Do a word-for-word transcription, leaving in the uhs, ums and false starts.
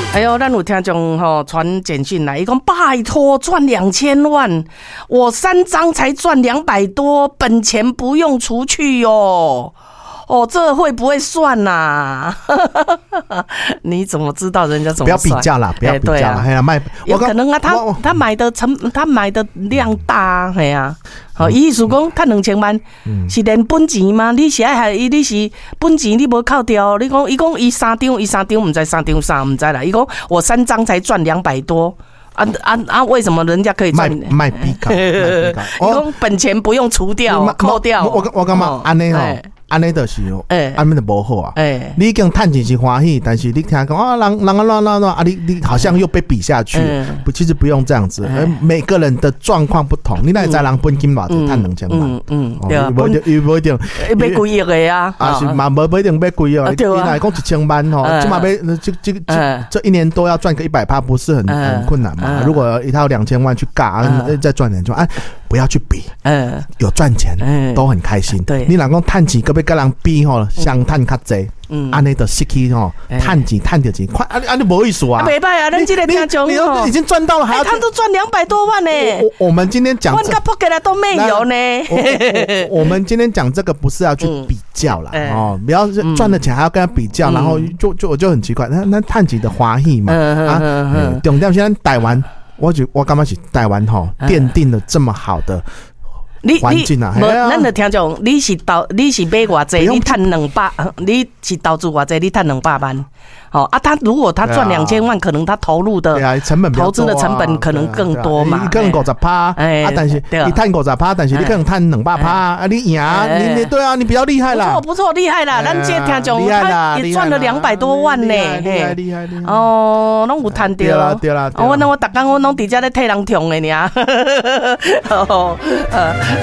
哎呦，咱有听众吼传简讯来，伊讲拜托赚两千万，我三张才赚两百多，本钱不用除去哦。哦，这会不会算呐、啊？你怎么知道人家怎么算？ 不要比较啦，不要比较啦。哎呀，卖有可能啊，他他买的成，他买的量大，哎呀、啊。好，意思讲，赚两千万、嗯、是连本钱吗？你是爱还你是本钱你无扣掉？你讲，伊讲伊三张，伊三张唔知三张啥唔知啦。伊讲我三张才赚两百多。啊啊啊！为什么人家可以赚？ 卖卖比较，你讲本钱不用除掉、扣掉。 我我感觉安尼吼。安尼就是哦，安尼就无好啊。欸、你已经赚钱是欢喜，但是你听讲啊，人人啊乱乱乱啊，你你好像又被比下去。不、欸，其实不用这样子。欸、每个人的状况不同，你哪会知人本金偌济赚两千万？嗯嗯，对啊，不一定，不一定， 要几亿个啊？ 啊是嘛，无不一定要几亿啊。你哪讲一千万吼，起码要这这这这一年多要赚个一百趴，不是很很困难嘛？如果一套两千万去尬，再赚点就哎，不要去比。嗯，有赚钱都很开心。对，你哪讲赚钱，可不？跟人比吼，相赚较济，嗯，安尼就失去吼，赚钱赚到钱，快，安安尼无意思啊！ 袂歹啊，咱这个听众你都已经赚到了，还要他都赚两百多万呢。 我我们今天讲， 万个扑给他都没有呢。 我们今天讲这个不是要去比较啦，哦，不要赚的钱还要跟他比较，然后就就我就很奇怪，那那赚钱的欢喜嘛啊，重点现在台湾，我觉我感觉是台湾吼奠定了这么好的。 你你无，咱就听众，你是投，你是买偌济，你赚两百，你是投资偌济，你赚两百万。好啊，他如果他赚两千万，可能他投入的成本、投资的成本可能更多嘛。 你可能五十趴，啊，但是你赚五十趴，但是你可能赚两百趴，啊，你赢，你你对啊，你比较厉害啦。 不错不错，厉害啦！咱这听众他也赚了两百多万呢， 厉害厉害厉害。 哦，拢有赚到。 对啦对啦。 我那我逐工我拢伫遮咧替人冲的尔。哦，呃。